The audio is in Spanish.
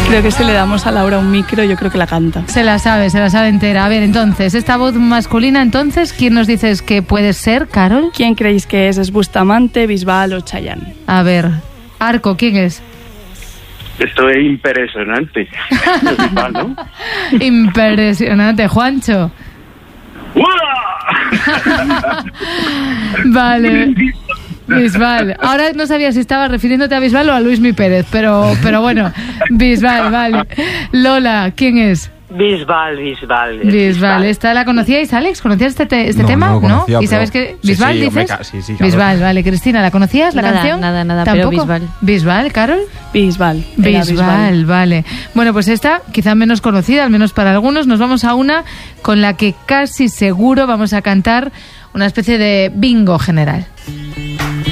Creo que si le damos a Laura un micro, yo creo que la canta. Se la sabe entera. A ver, entonces, esta voz masculina, entonces, ¿quién nos dices que puede ser, Carol? ¿Quién creéis que es? ¿Es Bustamante, Bisbal o Chayanne? A ver, Arco, ¿quién es? Esto es impresionante. Bisbal, ¿no? Impresionante, Juancho. Vale. Bisbal. Ahora no sabía si estabas refiriéndote a Bisbal o a Luismi Pérez, pero bueno, Bisbal, vale. Lola, ¿quién es? Bisbal. ¿Esta la conocíais, Alex? ¿Conocías este No, tema? no lo conocía, ¿Y sabes qué? sí, ¿Bisbal sí, dices? hombre, sí, claro. Bisbal, vale. Cristina, ¿la conocías la canción? Nada, ¿Tampoco? pero Bisbal. ¿Bisbal, Carol? Bisbal. Bisbal, vale. Bueno, pues esta, quizá menos conocida, al menos para algunos. Nos vamos a una con la que casi seguro vamos a cantar una especie de bingo general.